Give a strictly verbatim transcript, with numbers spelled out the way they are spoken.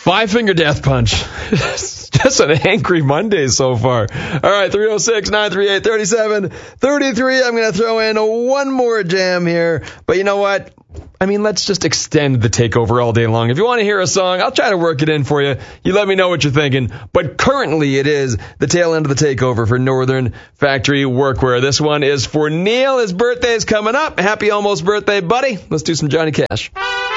Five finger death punch. Just an angry Monday so far. All right, three oh six, nine three eight, three seven three three. I'm going to throw in one more jam here. But you know what? I mean, let's just extend the takeover all day long. If you want to hear a song, I'll try to work it in for you. You let me know what you're thinking. But currently it is the tail end of the takeover for Northern Factory Workwear. This one is for Neil. His birthday's coming up. Happy almost birthday, buddy. Let's do some Johnny Cash.